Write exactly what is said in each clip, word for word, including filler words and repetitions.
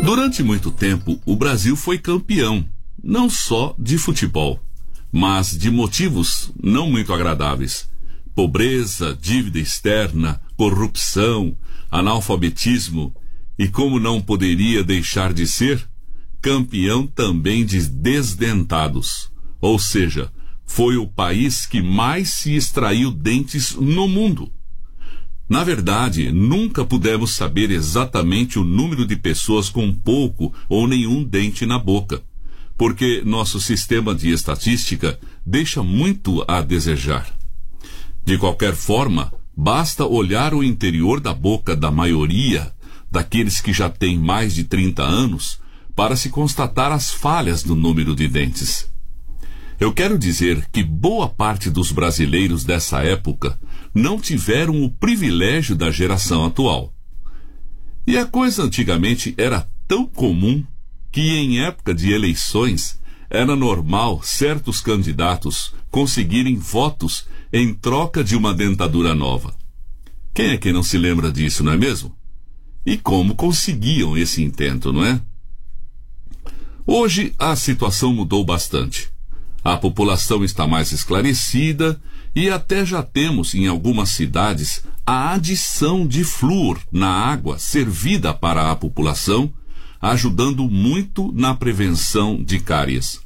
Durante muito tempo, o Brasil foi campeão, não só de futebol, mas de motivos não muito agradáveis. Pobreza, dívida externa, corrupção, analfabetismo e, como não poderia deixar de ser, campeão também de desdentados. Ou seja, foi o país que mais se extraiu dentes no mundo. Na verdade, nunca pudemos saber exatamente o número de pessoas com pouco ou nenhum dente na boca, porque nosso sistema de estatística deixa muito a desejar. De qualquer forma, basta olhar o interior da boca da maioria daqueles que já têm mais de trinta anos para se constatar as falhas no número de dentes. Eu quero dizer que boa parte dos brasileiros dessa época não tiveram o privilégio da geração atual. E a coisa antigamente era tão comum que em época de eleições era normal certos candidatos conseguirem votos em troca de uma dentadura nova. Quem é que não se lembra disso, não é mesmo? E como conseguiam esse intento, não é? Hoje a situação mudou bastante. A população está mais esclarecida e até já temos em algumas cidades a adição de flúor na água servida para a população, ajudando muito na prevenção de cáries.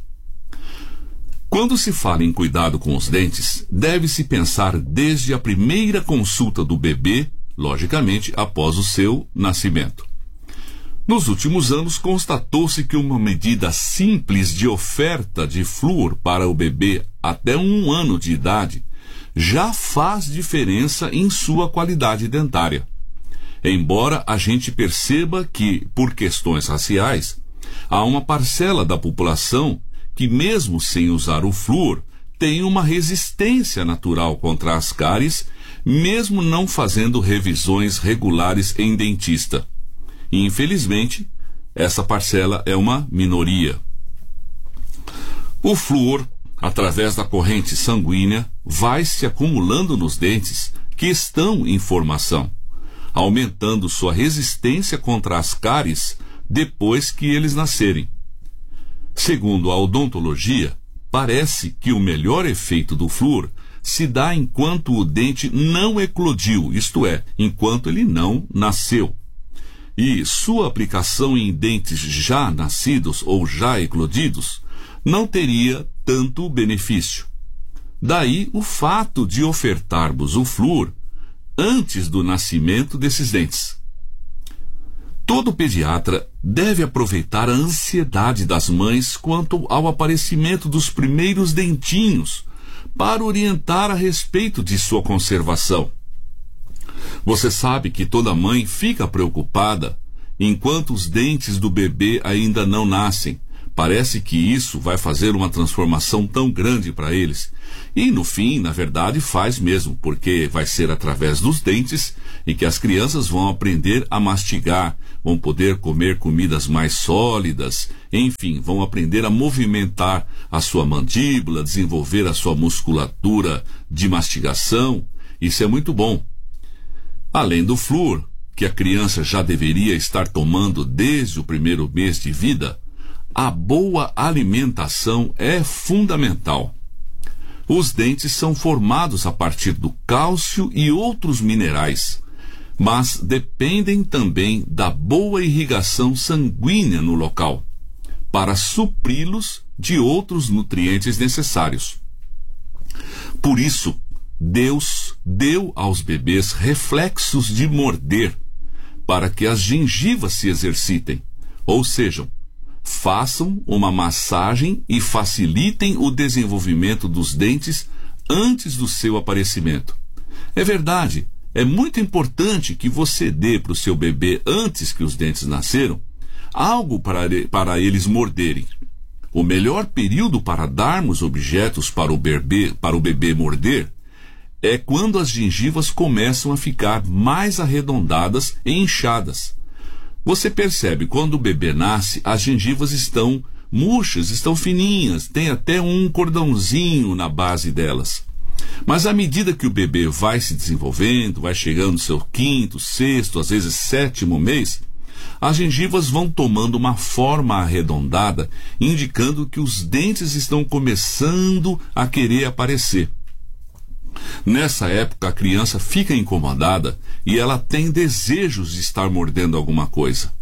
Quando se fala em cuidado com os dentes, deve-se pensar desde a primeira consulta do bebê, logicamente após o seu nascimento. Nos últimos anos, constatou-se que uma medida simples de oferta de flúor para o bebê até um ano de idade já faz diferença em sua qualidade dentária. Embora a gente perceba que, por questões raciais, há uma parcela da população que, mesmo sem usar o flúor, tem uma resistência natural contra as cáries, mesmo não fazendo revisões regulares em dentista. E, infelizmente, essa parcela é uma minoria. O flúor, através da corrente sanguínea, vai se acumulando nos dentes que estão em formação, aumentando sua resistência contra as cáries depois que eles nascerem. Segundo a odontologia, parece que o melhor efeito do flúor se dá enquanto o dente não eclodiu, isto é, enquanto ele não nasceu. E sua aplicação em dentes já nascidos ou já eclodidos não teria tanto benefício. Daí o fato de ofertarmos o flúor antes do nascimento desses dentes. Todo pediatra deve aproveitar a ansiedade das mães quanto ao aparecimento dos primeiros dentinhos para orientar a respeito de sua conservação. Você sabe que toda mãe fica preocupada enquanto os dentes do bebê ainda não nascem. Parece que isso vai fazer uma transformação tão grande para eles. E no fim, na verdade, faz mesmo, porque vai ser através dos dentes e que as crianças vão aprender a mastigar, vão poder comer comidas mais sólidas, enfim, vão aprender a movimentar a sua mandíbula, desenvolver a sua musculatura de mastigação. Isso é muito bom. Além do flúor, que a criança já deveria estar tomando desde o primeiro mês de vida, a boa alimentação é fundamental. Os dentes são formados a partir do cálcio e outros minerais, mas dependem também da boa irrigação sanguínea no local, para supri-los de outros nutrientes necessários. Por isso, Deus deu aos bebês reflexos de morder, para que as gengivas se exercitem, ou seja, façam uma massagem e facilitem o desenvolvimento dos dentes antes do seu aparecimento. É verdade, é muito importante que você dê para o seu bebê, antes que os dentes nasceram, algo para, para eles morderem. O melhor período para darmos objetos para o bebê, para o bebê morder é quando as gengivas começam a ficar mais arredondadas e inchadas. Você percebe, quando o bebê nasce, as gengivas estão murchas, estão fininhas, tem até um cordãozinho na base delas. Mas à medida que o bebê vai se desenvolvendo, vai chegando no seu quinto, sexto, às vezes sétimo mês, as gengivas vão tomando uma forma arredondada, indicando que os dentes estão começando a querer aparecer. Nessa época, a criança fica incomodada e ela tem desejos de estar mordendo alguma coisa.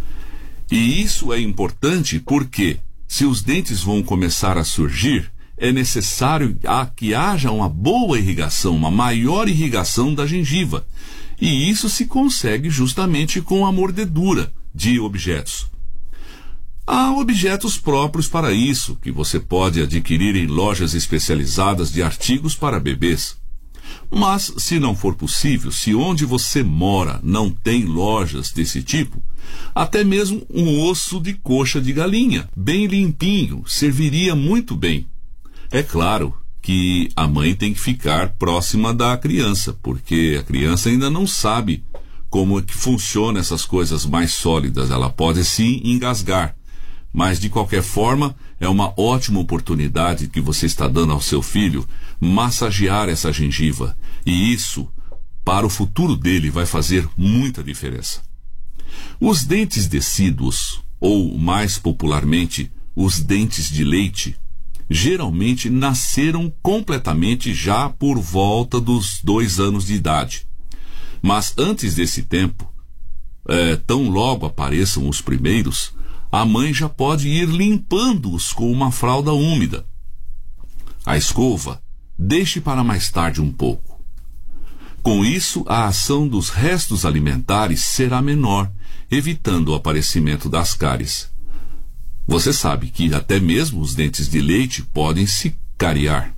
E isso é importante porque, se os dentes vão começar a surgir, é necessário que haja uma boa irrigação, uma maior irrigação da gengiva. E isso se consegue justamente com a mordedura de objetos. Há objetos próprios para isso, que você pode adquirir em lojas especializadas de artigos para bebês. Mas, se não for possível, se onde você mora não tem lojas desse tipo, até mesmo um osso de coxa de galinha, bem limpinho, serviria muito bem. É claro que a mãe tem que ficar próxima da criança, porque a criança ainda não sabe como é que funciona essas coisas mais sólidas. Ela pode sim engasgar, mas de qualquer forma é uma ótima oportunidade que você está dando ao seu filho massagear essa gengiva, e isso, para o futuro dele, vai fazer muita diferença. Os dentes decíduos, ou mais popularmente, os dentes de leite, geralmente nasceram completamente já por volta dos dois anos de idade. Mas antes desse tempo, é, tão logo apareçam os primeiros, a mãe já pode ir limpando-os com uma fralda úmida. A escova, deixe para mais tarde um pouco. Com isso, a ação dos restos alimentares será menor, evitando o aparecimento das cáries. Você sabe que até mesmo os dentes de leite podem se cariar.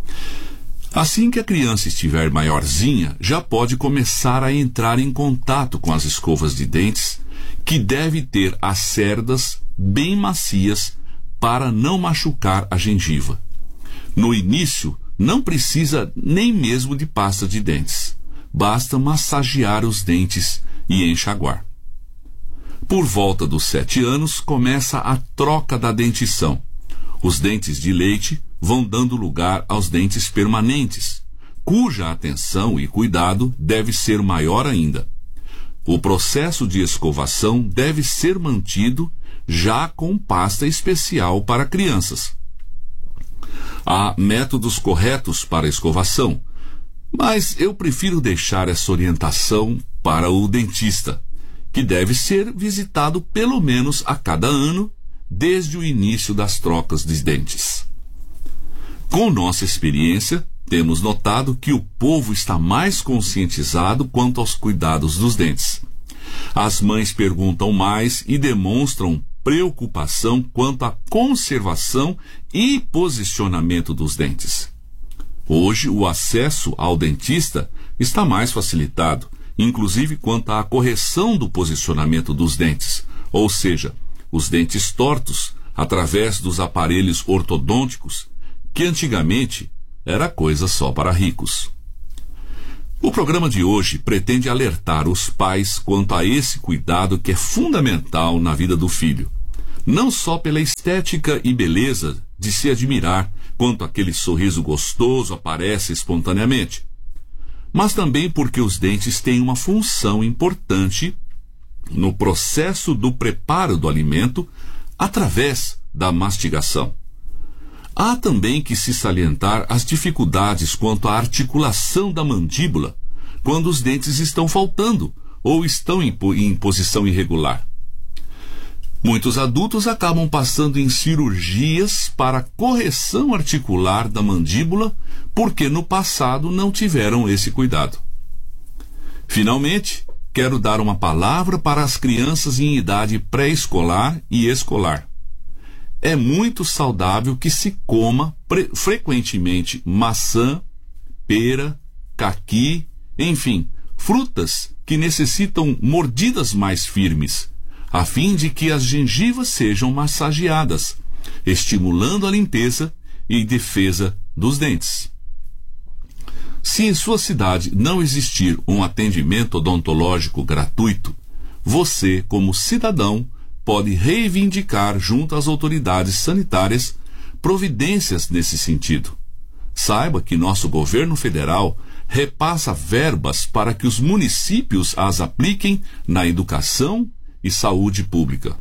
Assim que a criança estiver maiorzinha, já pode começar a entrar em contato com as escovas de dentes, que deve ter as cerdas bem macias para não machucar a gengiva. No início, não precisa nem mesmo de pasta de dentes. Basta massagear os dentes e enxaguar. Por volta dos sete anos, começa a troca da dentição. Os dentes de leite vão dando lugar aos dentes permanentes, cuja atenção e cuidado deve ser maior ainda. O processo de escovação deve ser mantido já com pasta especial para crianças. Há métodos corretos para a escovação, mas eu prefiro deixar essa orientação para o dentista, que deve ser visitado pelo menos a cada ano, desde o início das trocas de dentes. Com nossa experiência, temos notado que o povo está mais conscientizado quanto aos cuidados dos dentes. As mães perguntam mais e demonstram preocupação quanto à conservação e posicionamento dos dentes. Hoje, o acesso ao dentista está mais facilitado, inclusive quanto à correção do posicionamento dos dentes, ou seja, os dentes tortos, através dos aparelhos ortodônticos, que antigamente era coisa só para ricos. O programa de hoje pretende alertar os pais quanto a esse cuidado que é fundamental na vida do filho, não só pela estética e beleza de se admirar quanto aquele sorriso gostoso aparece espontaneamente, mas também porque os dentes têm uma função importante no processo do preparo do alimento através da mastigação. Há também que se salientar as dificuldades quanto à articulação da mandíbula quando os dentes estão faltando ou estão em, em posição irregular. Muitos adultos acabam passando em cirurgias para correção articular da mandíbula porque no passado não tiveram esse cuidado. Finalmente, quero dar uma palavra para as crianças em idade pré-escolar e escolar. É muito saudável que se coma frequentemente maçã, pera, caqui, enfim, frutas que necessitam mordidas mais firmes, a fim de que as gengivas sejam massageadas, estimulando a limpeza e defesa dos dentes. Se em sua cidade não existir um atendimento odontológico gratuito, você, como cidadão, pode reivindicar junto às autoridades sanitárias providências nesse sentido. Saiba que nosso governo federal repassa verbas para que os municípios as apliquem na educação e saúde pública.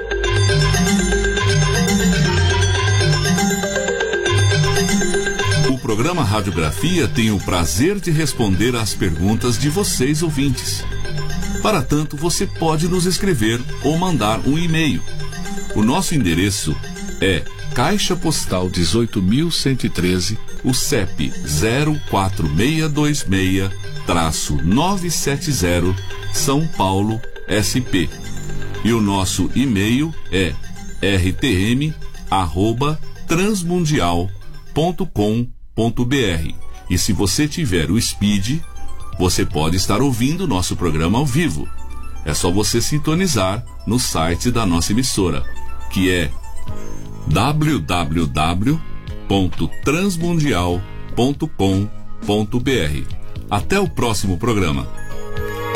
O programa Radiografia tem o prazer de responder às perguntas de vocês ouvintes. Para tanto, você pode nos escrever ou mandar um e-mail. O nosso endereço é Caixa Postal dezoito mil cento e treze, o C E P zero quatro seis dois seis nove sete zero, São Paulo, S P. E o nosso e-mail é r t m arroba transmundial ponto com ponto b r. E se você tiver o Speed, você pode estar ouvindo nosso programa ao vivo. É só você sintonizar no site da nossa emissora, que é w w w ponto transmundial ponto com ponto b r. Até o próximo programa.